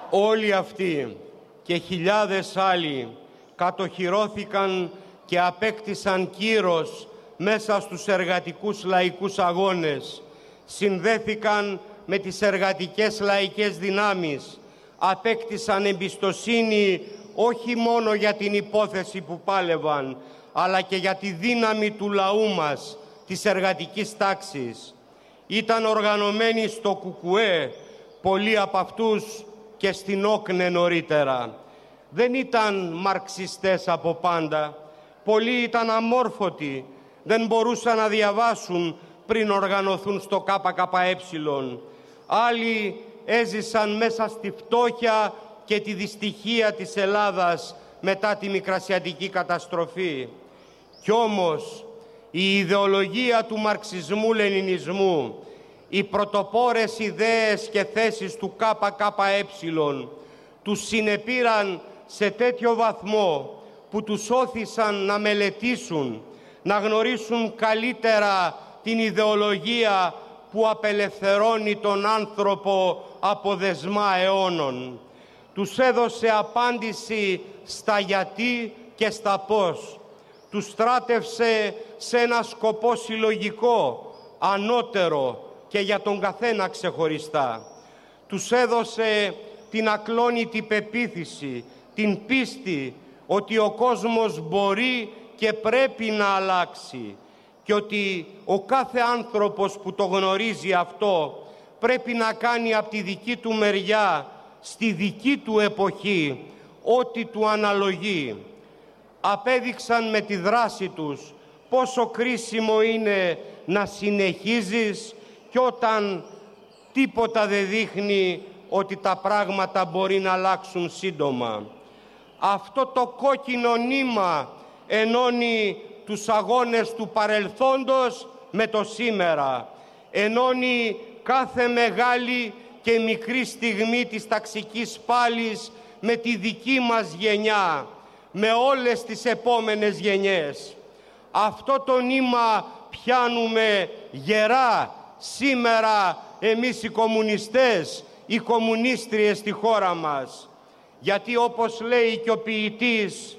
Όλοι αυτοί και χιλιάδες άλλοι κατοχυρώθηκαν και απέκτησαν κύρος μέσα στους εργατικούς λαϊκούς αγώνες, συνδέθηκαν με τις εργατικές λαϊκές δυνάμεις, απέκτησαν εμπιστοσύνη όχι μόνο για την υπόθεση που πάλευαν, αλλά και για τη δύναμη του λαού μας, της εργατικής τάξης. Ήταν οργανωμένοι στο ΚΚΕ, πολλοί από αυτούς και στην Όκνε νωρίτερα. Δεν ήταν μαρξιστές από πάντα, πολλοί ήταν αμόρφωτοι, δεν μπορούσαν να διαβάσουν πριν οργανωθούν στο ΚΚΕ. Άλλοι έζησαν μέσα στη φτώχεια και τη δυστυχία της Ελλάδας μετά τη μικρασιατική καταστροφή. Κι όμως η ιδεολογία του μαρξισμού-λενινισμού, οι πρωτοπόρες ιδέες και θέσεις του ΚΚΕ τους συνεπήραν σε τέτοιο βαθμό που τους όθησαν να μελετήσουν, να γνωρίσουν καλύτερα την ιδεολογία που απελευθερώνει τον άνθρωπο από δεσμά αιώνων. Τους έδωσε απάντηση στα γιατί και στα πώς. Τους στράτευσε σε ένα σκοπό συλλογικό, ανώτερο και για τον καθένα ξεχωριστά. Τους έδωσε την ακλόνητη πεποίθηση, την πίστη ότι ο κόσμος μπορεί και πρέπει να αλλάξει και ότι ο κάθε άνθρωπος που το γνωρίζει αυτό πρέπει να κάνει από τη δική του μεριά, στη δική του εποχή, ό,τι του αναλογεί. Απέδειξαν με τη δράση τους πόσο κρίσιμο είναι να συνεχίζεις και όταν τίποτα δεν δείχνει ότι τα πράγματα μπορεί να αλλάξουν σύντομα. Αυτό το κόκκινο νήμα ενώνει τους αγώνες του παρελθόντος με το σήμερα. Ενώνει κάθε μεγάλη και μικρή στιγμή της ταξικής πάλης με τη δική μας γενιά, με όλες τις επόμενες γενιές. Αυτό το νήμα πιάνουμε γερά σήμερα εμείς οι κομμουνιστές, οι κομμουνίστριες στη χώρα μας. Γιατί όπως λέει και ο ποιητής,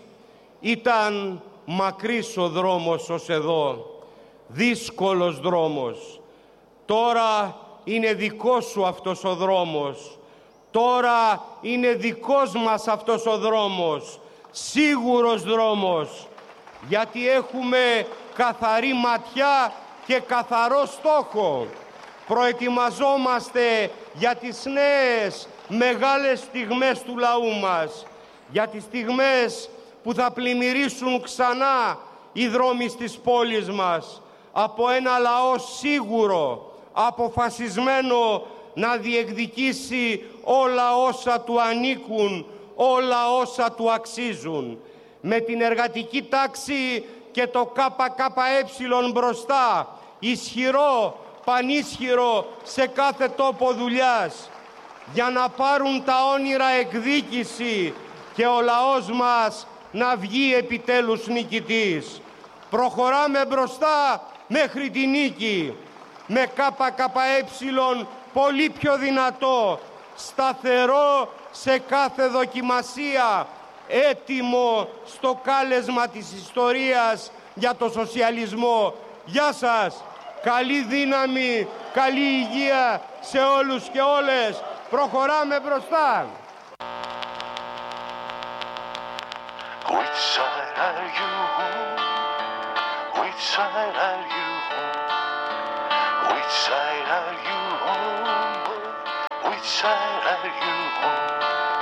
ήταν μακρύς ο δρόμος ως εδώ, δύσκολος δρόμος. Τώρα είναι δικός σου αυτός ο δρόμος. Τώρα είναι δικός μας αυτός ο δρόμος. Σίγουρος δρόμος. Γιατί έχουμε καθαρή ματιά και καθαρό στόχο. Προετοιμαζόμαστε για τις νέες μεγάλες στιγμές του λαού μας. Για τις στιγμές που θα πλημμυρίσουν ξανά οι δρόμοι της πόλης μας από ένα λαό σίγουρο, αποφασισμένο να διεκδικήσει όλα όσα του ανήκουν, όλα όσα του αξίζουν. Με την εργατική τάξη και το ΚΚΕ μπροστά, ισχυρό, πανίσχυρο σε κάθε τόπο δουλειάς, για να πάρουν τα όνειρα εκδίκηση και ο λαός μας να βγει επιτέλους νικητής. Προχωράμε μπροστά μέχρι τη νίκη, με ΚΚΕ πολύ πιο δυνατό, σταθερό σε κάθε δοκιμασία, έτοιμο στο κάλεσμα της ιστορίας για το σοσιαλισμό. Γεια σας, καλή δύναμη, καλή υγεία σε όλους και όλες. Προχωράμε μπροστά. Which side are you on? Which side are you on? Which side are you on? Which side are you on?